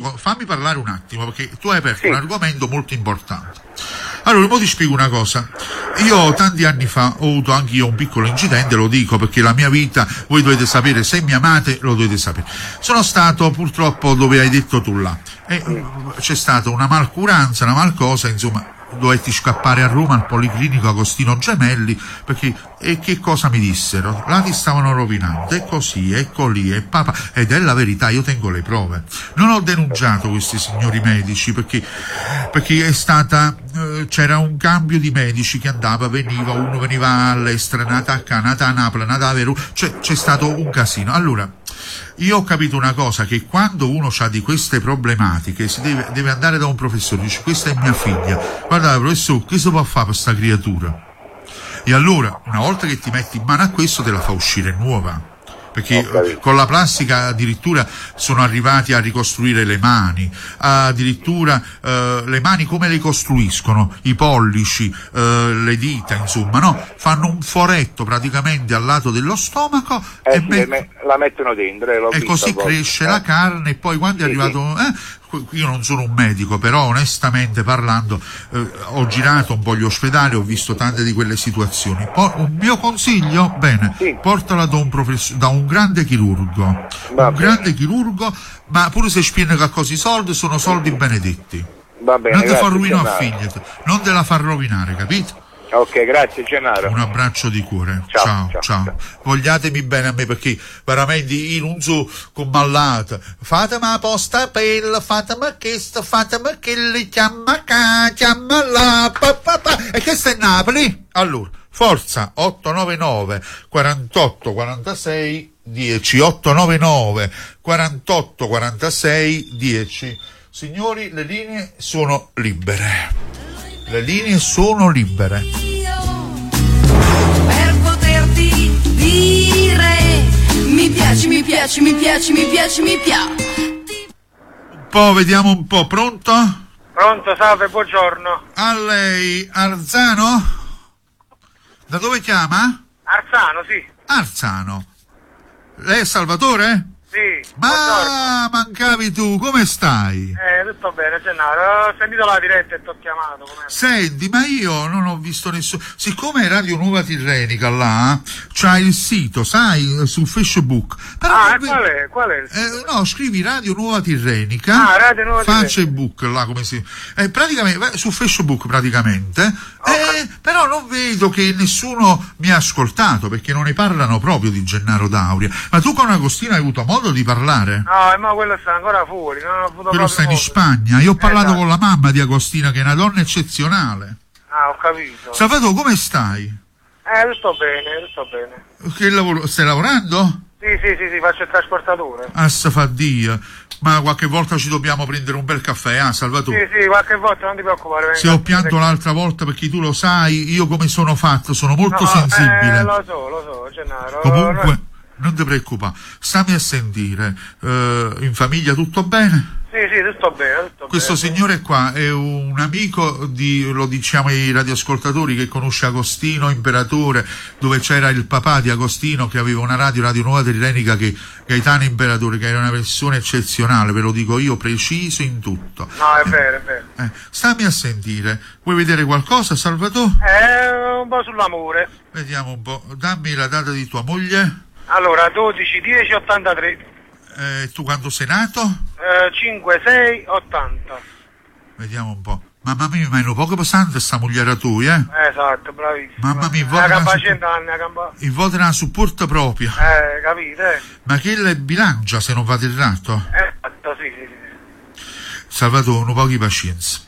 fammi parlare un attimo, perché tu hai aperto un argomento molto importante. Allora, ora ti spiego una cosa. Io tanti anni fa ho avuto anche io un piccolo incidente, lo dico perché la mia vita, voi dovete sapere, se mi amate lo dovete sapere. Sono stato purtroppo dove hai detto tu là, e c'è stata una malcuranza, una malcosa, insomma, dovetti scappare a Roma al Policlinico Agostino Gemelli, perché e che cosa mi dissero? Là ti stavano rovinando, e così, ecco lì, e papà, ed è la verità, io tengo le prove. Non ho denunciato questi signori medici perché è stata c'era un cambio di medici che andava, veniva, uno veniva all'estero, nata a Canada, nata a Napoli, nata a Veru, cioè c'è stato un casino. Allora, io ho capito una cosa, che quando uno ha di queste problematiche si deve andare da un professore, dice: questa è mia figlia, guarda professore, che si può fare per sta creatura? E allora, una volta che ti metti in mano a questo, te la fa uscire nuova. Perché con la plastica addirittura sono arrivati a ricostruire le mani, addirittura le mani come le costruiscono, i pollici, le dita, insomma, no? Fanno un foretto praticamente al lato dello stomaco la mettono dentro e così cresce la carne, e poi quando è arrivato... Io non sono un medico, però onestamente parlando ho girato un po' gli ospedali, ho visto tante di quelle situazioni. Un mio consiglio, bene, portala da un grande chirurgo, grande chirurgo, ma pure se spiega così soldi, sono soldi benedetti. Va bene, non ti fa rovinare a figlia, non te la fa rovinare, capito? Ok, grazie Gennaro. Un abbraccio di cuore. Ciao. Vogliatemi bene a me, perché veramente io non so come all'altro. Fatemi la posta bella, fatemi questo, fatemi quello, chiama qua, chiama là, e questo è Napoli? Allora, forza, 899 48 46 10, 899 48 46 10. Signori, le linee sono libere. Le linee sono libere. Per poterti dire mi piaci. Un po', vediamo un po', pronto? Pronto, salve, buongiorno. A lei, Arzano? Da dove chiama? Arzano, sì. Arzano. Lei è Salvatore? Sì. Ma buongiorno. mancavi tu, come stai? Tutto bene, Gennaro. Ho sentito la diretta e ti ho chiamato. Com'è? Senti, ma io non ho visto nessuno. Siccome è Radio Nuova Tirrenica là, c'ha il sito, sai, su Facebook. Però qual è il sito? No, scrivi Radio Nuova Tirrenica. Radio Nuova Tirrenica. Facebook là, come si... praticamente, su Facebook praticamente. Però non vedo che nessuno mi ha ascoltato, perché non ne parlano proprio di Gennaro D'Auria. Ma tu con Agostino hai avuto modo di parlare? No, ma quello sta ancora fuori, non ho avuto quello sta in Spagna. Io ho parlato con la mamma di Agostina, che è una donna eccezionale. Ah, ho capito. Salvatore, come stai? Tutto bene. Che lavoro? Stai lavorando? Sì, faccio il trasportatore. Dio. Ma qualche volta ci dobbiamo prendere un bel caffè, Salvatore? Sì, qualche volta, non ti preoccupare. Se ho pianto l'altra volta, perché tu lo sai, io come sono fatto, sono molto sensibile. Lo so, Gennaro. Comunque, non ti preoccupare, stammi a sentire. In famiglia tutto bene? Sì, tutto bene. Questo signore qua è un amico lo diciamo ai radioascoltatori, che conosce Agostino Imperatore, dove c'era il papà di Agostino che aveva una Radio Nuova Tirrenica, che Gaetano Imperatore, che era una persona eccezionale, ve lo dico io, preciso in tutto. No, è vero. Stammi a sentire. Vuoi vedere qualcosa, Salvatore? Un po' sull'amore. Vediamo un po'. Dammi la data di tua moglie. Allora, 12/10/83. Tu quando sei nato? 5/6/80. Vediamo un po'. Mamma mia, ma è un poco pesante sta moglie tua, Esatto, bravissimo. Mamma mia, il voto è una supporto proprio. Capite? Ma che le bilancia se non va errato? Esatto, sì. Salvatore, un po' di pazienza.